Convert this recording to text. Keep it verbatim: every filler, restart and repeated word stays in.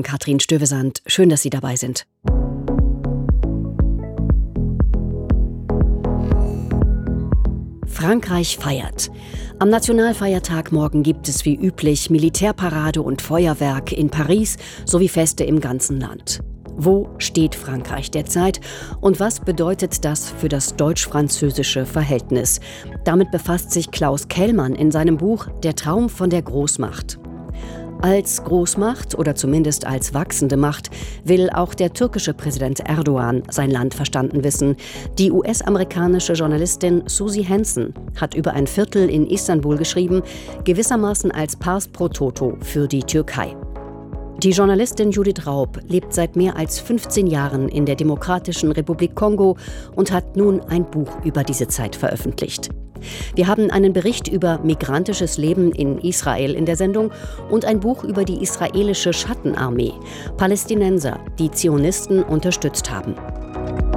Katrin Stövesand. Schön, dass Sie dabei sind. Frankreich feiert. Am Nationalfeiertag morgen gibt es wie üblich Militärparade und Feuerwerk in Paris sowie Feste im ganzen Land. Wo steht Frankreich derzeit und was bedeutet das für das deutsch-französische Verhältnis? Damit befasst sich Klaus Kellmann in seinem Buch Der Traum von der Großmacht. Als Großmacht oder zumindest als wachsende Macht will auch der türkische Präsident Erdogan sein Land verstanden wissen. Die U S-amerikanische Journalistin Susie Hansen hat über ein Viertel in Istanbul geschrieben, gewissermaßen als Pars pro Toto für die Türkei. Die Journalistin Judith Raub lebt seit mehr als fünfzehn Jahren in der Demokratischen Republik Kongo und hat nun ein Buch über diese Zeit veröffentlicht. Wir haben einen Bericht über migrantisches Leben in Israel in der Sendung und ein Buch über die israelische Schattenarmee, Palästinenser, die Zionisten unterstützt haben.